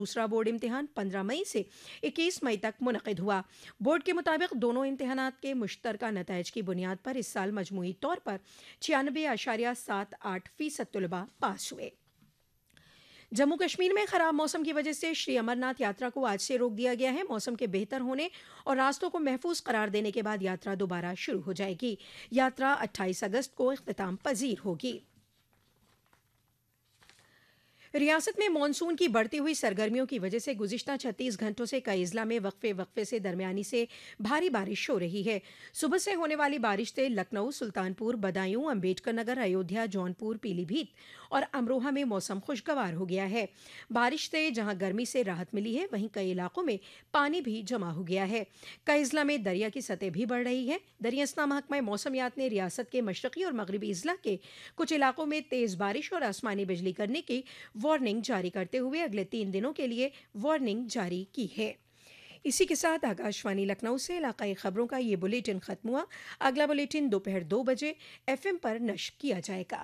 दूसरा बोर्ड इम्तिहान 15 मई से 21 मई तक मुनक़िद हुआ। बोर्ड के मुताबिक दोनों इम्तिहानात के मुश्तरका नताइज की बुनियाद पर इस साल मजमूई तौर पर 96.78% तलबा पास हुए। जम्मू कश्मीर में खराब मौसम की वजह से श्री अमरनाथ यात्रा को आज से रोक दिया गया है। मौसम के बेहतर होने और रास्तों को महफूज करार देने के बाद यात्रा दोबारा शुरू हो जाएगी। यात्रा 28 अगस्त को इख्तिताम पजीर होगी। रियासत में मानसून की बढ़ती हुई सरगर्मियों की वजह से गुज़िश्ता 36 घंटों से कई अजला में वक्फे वक्फे से दरमियानी से भारी बारिश हो रही है। सुबह से होने वाली बारिश से लखनऊ, सुल्तानपुर, बदायूं, अम्बेडकर नगर, अयोध्या, जौनपुर, पीलीभीत और अमरोहा में मौसम खुशगवार हो गया है। बारिश से जहां गर्मी से राहत मिली है, वहीं कई इलाकों में पानी भी जमा हो गया है। कई अजला में दरिया की सतह भी बढ़ रही है। दरिया इस्ना महकमा मौसमियात ने रियासत के मशरकी और मगरबी अजला के कुछ इलाकों में तेज़ बारिश और आसमानी बिजली करने की वार्निंग जारी करते हुए अगले 3 दिनों के लिए वार्निंग जारी की है। इसी के साथ आकाशवाणी लखनऊ से इलाकाई खबरों का ये बुलेटिन खत्म हुआ। अगला बुलेटिन दोपहर 2 बजे एफएम पर नश्र किया जाएगा।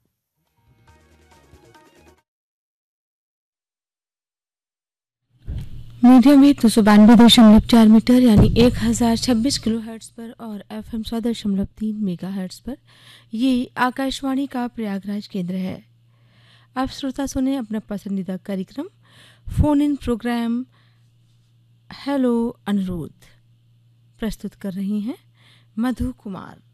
मीडियम वेव 292.4 मीटर यानी 1026 किलो हर्ट्ज पर और एफएम 100.3 मेगा हर्ट्ज पर ये आकाशवाणी का प्रयागराज केंद्र है। अब श्रोता सुने अपना पसंदीदा कार्यक्रम फोन इन प्रोग्राम हेलो अनुरोध। प्रस्तुत कर रही हैं मधु कुमार।